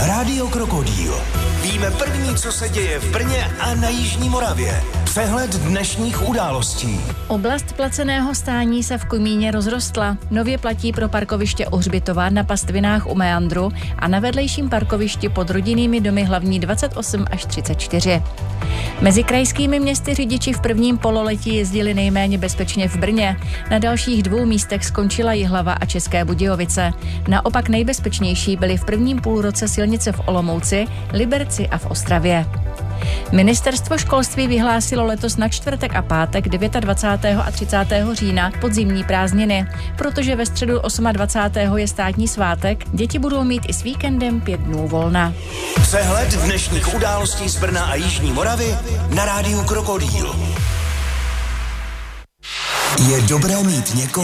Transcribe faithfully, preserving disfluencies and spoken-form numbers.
Rádio Krokodýl. Víme první, co se děje v Brně a na Jižní Moravě. Přehled dnešních událostí. Oblast placeného stání se v Kumíně rozrostla. Nově platí pro parkoviště u Hřbitova na Pastvinách u Meandru a na vedlejším parkovišti pod rodinnými domy hlavní dvacet osm až třicet čtyři. Mezi krajskými městy řidiči v prvním pololetí jezdili nejméně bezpečně v Brně. Na dalších dvou místech skončila Jihlava a České Budějovice. Naopak nejbezpečnější byly v prvním půlroce silnice v Olomouci, Liberci a v Ostravě. Ministerstvo školství vyhlásilo letos na čtvrtek a pátek dvacátého devátého a třicátého října podzimní prázdniny. Protože ve středu dvacátého osmého je státní svátek, děti budou mít i s víkendem pět dnů volna. Přehled dnešních událostí z Brna a Jižní Moravy na rádiu Krokodýl. Je dobré mít někoho,